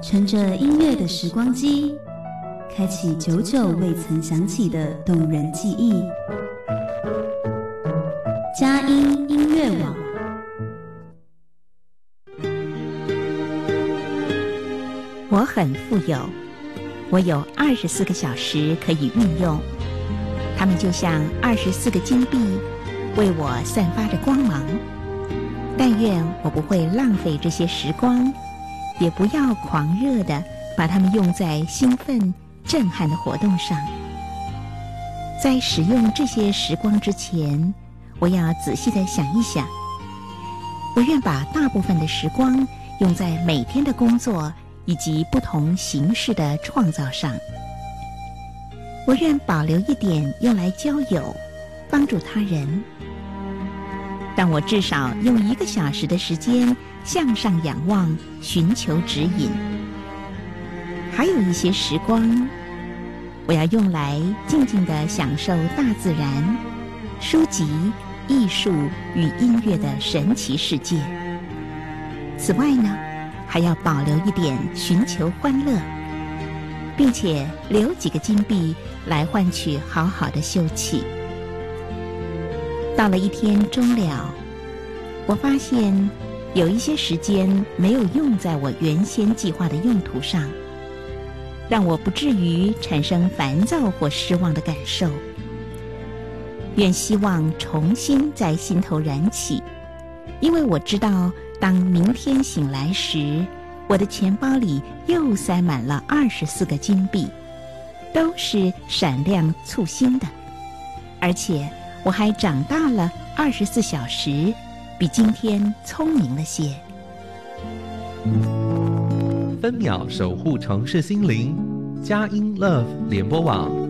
乘着音乐的时光机，开启久久未曾想起的动人记忆。佳音音乐网。 我很富有，我有24个小时可以运用，它们就像24个金币，为我散发着光芒。但愿我不会浪费这些时光，也不要狂热地把它们用在兴奋、震撼的活动上。在使用这些时光之前，我要仔细地想一想。我愿把大部分的时光用在每天的工作以及不同形式的创造上。我愿保留一点用来交友，帮助他人。让我至少用1个小时的时间向上仰望，寻求指引。还有一些时光，我要用来静静地享受大自然、书籍、艺术与音乐的神奇世界。此外呢，还要保留一点寻求欢乐，并且留几个金币来换取好好的休憩。到了一天终了，我发现有一些时间没有用在我原先计划的用途上，让我不至于产生烦躁或失望的感受。愿希望重新在心头燃起，因为我知道当明天醒来时，我的钱包里又塞满了24个金币，都是闪亮簇新的，而且我还长大了24小时，比今天聪明了些。 分秒守护城市心灵，佳音 Love 联播网。